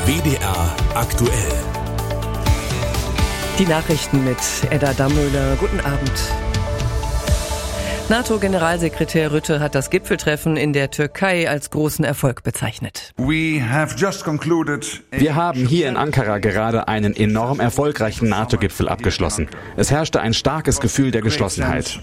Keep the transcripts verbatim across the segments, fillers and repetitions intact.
W D R aktuell. Die Nachrichten mit Edda Dammöller. Guten Abend. NATO-Generalsekretär Rutte hat das Gipfeltreffen in der Türkei als großen Erfolg bezeichnet. Wir haben hier in Ankara gerade einen enorm erfolgreichen NATO-Gipfel abgeschlossen. Es herrschte ein starkes Gefühl der Geschlossenheit.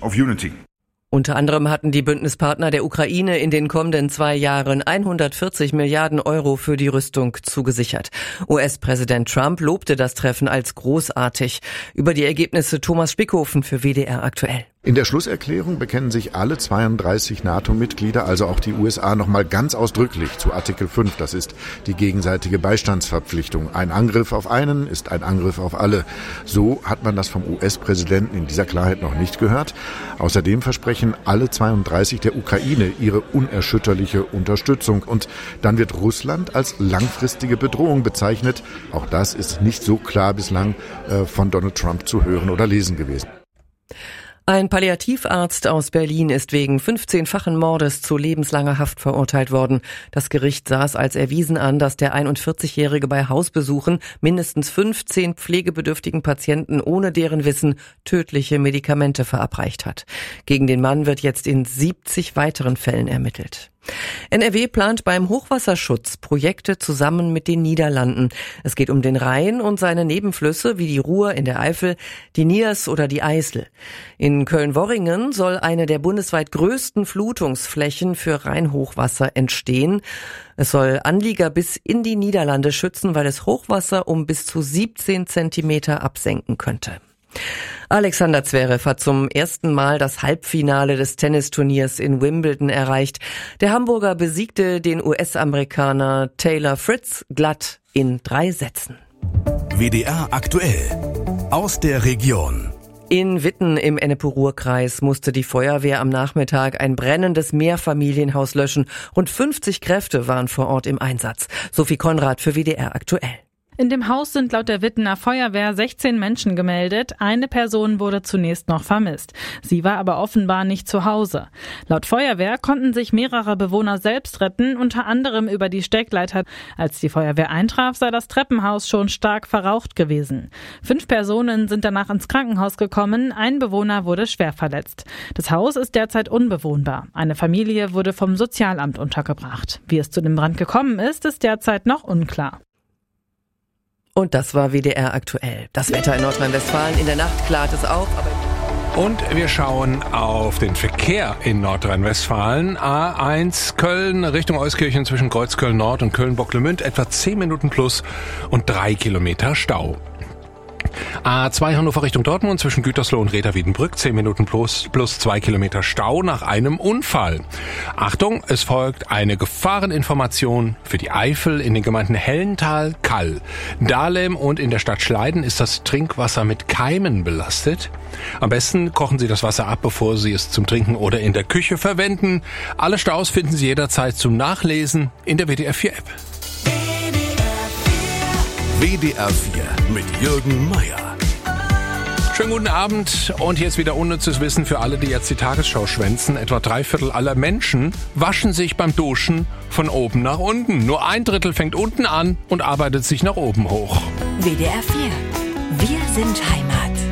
Unter anderem hatten die Bündnispartner der Ukraine in den kommenden zwei Jahren hundertvierzig Milliarden Euro für die Rüstung zugesichert. U S-Präsident Trump lobte das Treffen als großartig. Über die Ergebnisse Thomas Spickhofen für W D R aktuell. In der Schlusserklärung bekennen sich alle zweiunddreißig NATO-Mitglieder, also auch die U S A, nochmal ganz ausdrücklich zu Artikel fünf. Das ist die gegenseitige Beistandsverpflichtung. Ein Angriff auf einen ist ein Angriff auf alle. So hat man das vom U S-Präsidenten in dieser Klarheit noch nicht gehört. Außerdem versprechen alle zweiunddreißig der Ukraine ihre unerschütterliche Unterstützung. Und dann wird Russland als langfristige Bedrohung bezeichnet. Auch das ist nicht so klar bislang äh, von Donald Trump zu hören oder lesen gewesen. Ein Palliativarzt aus Berlin ist wegen fünfzehnfachen Mordes zu lebenslanger Haft verurteilt worden. Das Gericht sah es als erwiesen an, dass der einundvierzigjährige bei Hausbesuchen mindestens fünfzehn pflegebedürftigen Patienten ohne deren Wissen tödliche Medikamente verabreicht hat. Gegen den Mann wird jetzt in siebzig weiteren Fällen ermittelt. N R W plant beim Hochwasserschutz Projekte zusammen mit den Niederlanden. Es geht um den Rhein und seine Nebenflüsse wie die Ruhr in der Eifel, die Niers oder die Eißel. In Köln-Worringen soll eine der bundesweit größten Flutungsflächen für Rheinhochwasser entstehen. Es soll Anlieger bis in die Niederlande schützen, weil es Hochwasser um bis zu siebzehn Zentimeter absenken könnte. Alexander Zverev hat zum ersten Mal das Halbfinale des Tennisturniers in Wimbledon erreicht. Der Hamburger besiegte den U S-Amerikaner Taylor Fritz glatt in drei Sätzen. W D R aktuell aus der Region. In Witten im Ennepe-Ruhr-Kreis musste die Feuerwehr am Nachmittag ein brennendes Mehrfamilienhaus löschen. Rund fünfzig Kräfte waren vor Ort im Einsatz. Sophie Konrad für W D R aktuell. In dem Haus sind laut der Wittener Feuerwehr sechzehn Menschen gemeldet. Eine Person wurde zunächst noch vermisst. Sie war aber offenbar nicht zu Hause. Laut Feuerwehr konnten sich mehrere Bewohner selbst retten, unter anderem über die Steckleiter. Als die Feuerwehr eintraf, sei das Treppenhaus schon stark verraucht gewesen. Fünf Personen sind danach ins Krankenhaus gekommen. Ein Bewohner wurde schwer verletzt. Das Haus ist derzeit unbewohnbar. Eine Familie wurde vom Sozialamt untergebracht. Wie es zu dem Brand gekommen ist, ist derzeit noch unklar. Und das war W D R aktuell. Das Wetter in Nordrhein-Westfalen. In der Nacht klart es auf. Aber Und wir schauen auf den Verkehr in Nordrhein-Westfalen. A eins Köln Richtung Euskirchen zwischen Kreuzköln Nord und Köln-Bocklemünd. Etwa zehn Minuten plus und drei Kilometer Stau. A zwei Hannover Richtung Dortmund zwischen Gütersloh und Reda-Wiedenbrück, zehn Minuten plus, plus zwei Kilometer Stau nach einem Unfall. Achtung, es folgt eine Gefahreninformation für die Eifel in den Gemeinden Hellental, Kall, Dahlem und in der Stadt Schleiden ist das Trinkwasser mit Keimen belastet. Am besten kochen Sie das Wasser ab, bevor Sie es zum Trinken oder in der Küche verwenden. Alle Staus finden Sie jederzeit zum Nachlesen in der W D R vier App. W D R vier mit Jürgen Meier. Schönen guten Abend und jetzt wieder unnützes Wissen für alle, die jetzt die Tagesschau schwänzen. Etwa drei Viertel aller Menschen waschen sich beim Duschen von oben nach unten. Nur ein Drittel fängt unten an und arbeitet sich nach oben hoch. W D R vier. Wir sind Heimat.